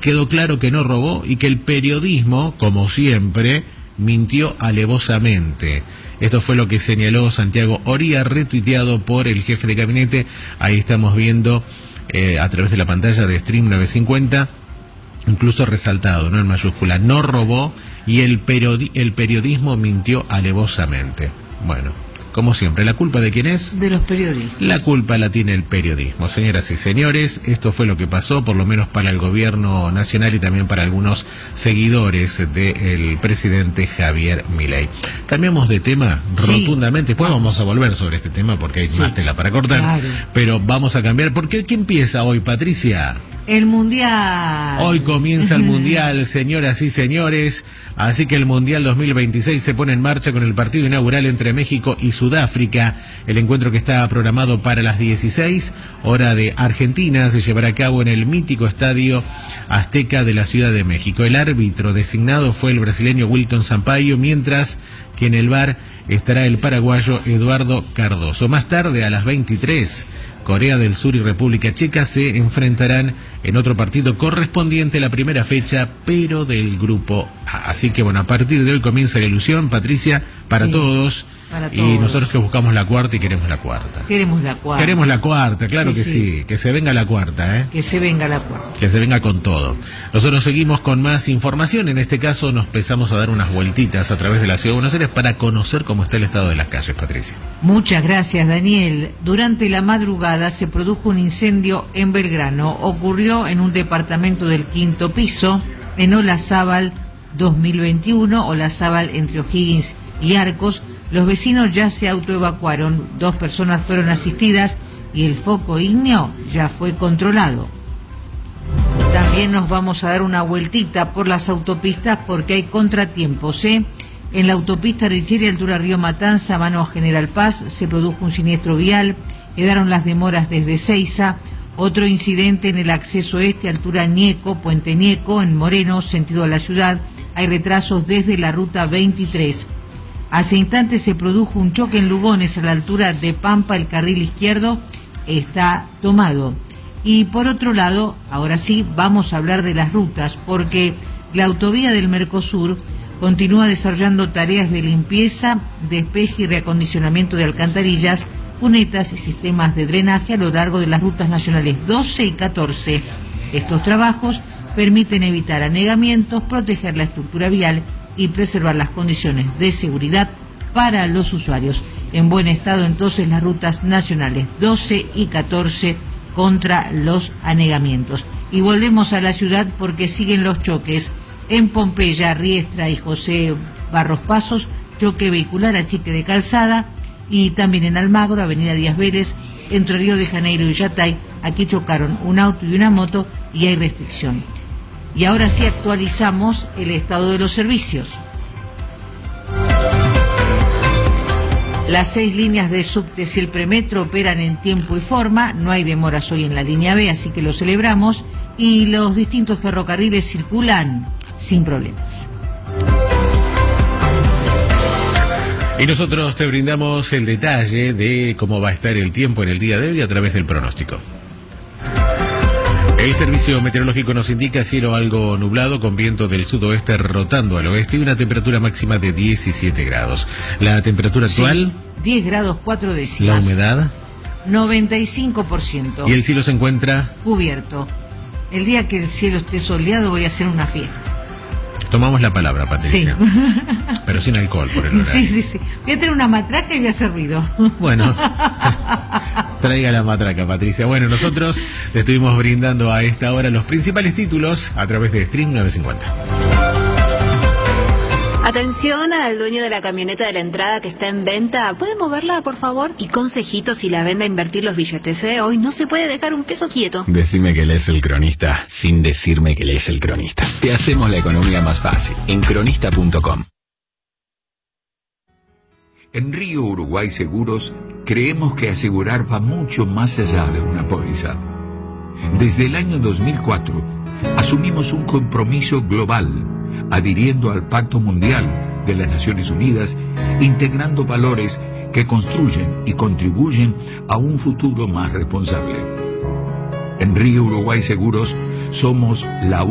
quedó claro que no robó y que el periodismo, como siempre, mintió alevosamente. Esto fue lo que señaló Santiago Oría, retuiteado por el jefe de gabinete. Ahí estamos viendo a través de la pantalla de Stream 950, incluso resaltado, ¿no?, en mayúscula: no robó y el periodismo mintió alevosamente. Bueno, como siempre, ¿la culpa de quién es? De los periodistas. La culpa la tiene el periodismo. Señoras y señores, esto fue lo que pasó, por lo menos para el gobierno nacional y también para algunos seguidores del presidente Javier Milei. Cambiamos de tema rotundamente. Después vamos a volver sobre este tema porque hay más tela para cortar. Claro. Pero vamos a cambiar. ¿Qué empieza hoy, Patricia? El Mundial. Hoy comienza el Mundial, señoras y señores. Así que el Mundial 2026 se pone en marcha con el partido inaugural entre México y Sudáfrica. El encuentro, que está programado para las 16 hora de Argentina, se llevará a cabo en el mítico Estadio Azteca de la Ciudad de México. El árbitro designado fue el brasileño Wilton Sampaio, mientras que en el VAR estará el paraguayo Eduardo Cardoso. Más tarde, a las 23, Corea del Sur y República Checa se enfrentarán en otro partido correspondiente a la primera fecha, pero del grupo A. Así que bueno, a partir de hoy comienza la ilusión, Patricia, para todos. Para y todos. Nosotros que buscamos la cuarta y queremos la cuarta. Queremos la cuarta. Queremos la cuarta, claro que sí. Que se venga la cuarta, ¿eh? Que se venga la cuarta. Que se venga con todo. Nosotros seguimos con más información. En este caso nos empezamos a dar unas vueltitas a través de la Ciudad de Buenos Aires para conocer cómo está el estado de las calles, Patricia. Muchas gracias, Daniel. Durante la madrugada se produjo un incendio en Belgrano. Ocurrió en un departamento del 5º piso, en Olazábal 2021, Olazábal entre O'Higgins y Arcos. Los vecinos ya se autoevacuaron, 2 personas fueron asistidas y el foco ígneo ya fue controlado. También nos vamos a dar una vueltita por las autopistas porque hay contratiempos, ¿eh? En la autopista Richeri, altura Río Matanza, mano a General Paz, se produjo un siniestro vial, quedaron las demoras desde Seiza. Otro incidente en el acceso este, altura Ñeco, Puente Ñeco, en Moreno, sentido a la ciudad, hay retrasos desde la ruta 23. Hace instantes se produjo un choque en Lugones, a la altura de Pampa, el carril izquierdo está tomado. Y por otro lado, ahora sí, vamos a hablar de las rutas, porque la autovía del Mercosur continúa desarrollando tareas de limpieza, despeje y reacondicionamiento de alcantarillas, cunetas y sistemas de drenaje a lo largo de las rutas nacionales 12 y 14. Estos trabajos permiten evitar anegamientos, proteger la estructura vial y preservar las condiciones de seguridad para los usuarios. En buen estado entonces las rutas nacionales 12 y 14 contra los anegamientos. Y volvemos a la ciudad porque siguen los choques. En Pompeya, Riestra y José Barros Pasos, choque vehicular a Chique de Calzada, y también en Almagro, avenida Díaz Vélez, entre Río de Janeiro y Yatay, aquí chocaron un auto y una moto y hay restricción. Y ahora sí actualizamos el estado de los servicios. Las 6 líneas de subtes y el premetro operan en tiempo y forma, no hay demoras hoy en la línea B, así que lo celebramos, y los distintos ferrocarriles circulan sin problemas. Y nosotros te brindamos el detalle de cómo va a estar el tiempo en el día de hoy a través del pronóstico. El servicio meteorológico nos indica cielo algo nublado con viento del sudoeste rotando al oeste y una temperatura máxima de 17 grados. La temperatura actual... 10 grados 4 décimas. La humedad... 95%. Y el cielo se encuentra... cubierto. El día que el cielo esté soleado voy a hacer una fiesta. Tomamos la palabra, Patricia. Sí. Pero sin alcohol, por el horario. Sí. Voy a tener una matraca y voy a hacer ruido. Bueno, traiga la matraca, Patricia. Bueno, nosotros le estuvimos brindando a esta hora los principales títulos a través de Stream 950. Atención al dueño de la camioneta de la entrada que está en venta. ¿Puede moverla, por favor? Y consejitos si la vende a invertir los billetes, ¿eh? Hoy no se puede dejar un peso quieto. Decime que lees El Cronista sin decirme que lees El Cronista. Te hacemos la economía más fácil en cronista.com. En Río Uruguay Seguros creemos que asegurar va mucho más allá de una póliza. Desde el año 2004 asumimos un compromiso global, adhiriendo al Pacto Mundial de las Naciones Unidas, integrando valores que construyen y contribuyen a un futuro más responsable. En Río Uruguay Seguros somos la